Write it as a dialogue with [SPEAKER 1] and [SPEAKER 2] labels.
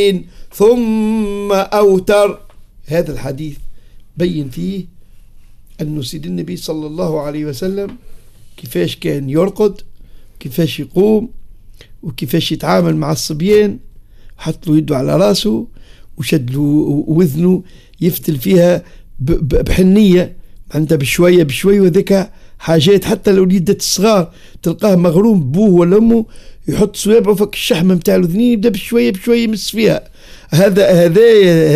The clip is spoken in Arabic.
[SPEAKER 1] ثم أوتر. هذا الحديث بين فيه أن سيد النبي صلى الله عليه وسلم كيفاش كان يرقد، كيفاش يقوم، وكيفاش يتعامل مع الصبيان، حط له يده على راسه وشد له وذنه يفتل فيها بحنية، عندها بشوية بشوية، وذكا حاجات حتى لو الوليدات الصغار تلقاه مغروم بوه ولا امه يحط صوابعه فك الشحمة متاع الاذنين يبدا بشوية بشوية يمس فيها. هذا